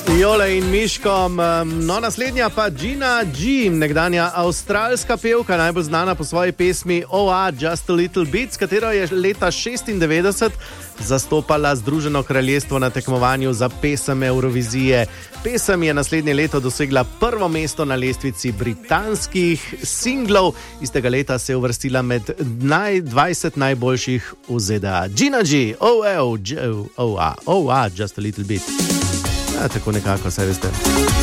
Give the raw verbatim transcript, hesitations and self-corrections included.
Jole in Miškom. No, naslednja pa Gina G, nekdanja avstralska pevka, najbolj znana po svoji pesmi Oh, ah, Just a Little Bit, s katero je leta šestindevetdeset zastopala Združeno kraljestvo na tekmovanju za pesem Eurovizije. Pesem je naslednje leto dosegla prvo mesto na lestvici britanskih singlov. Istega leta se je uvrstila med naj, dvajset najboljših v Z D A. Gina G, oh, oh, oh, oh, ah, oh, ah, Just a Little Bit. Ja, tako nekako, saj veste.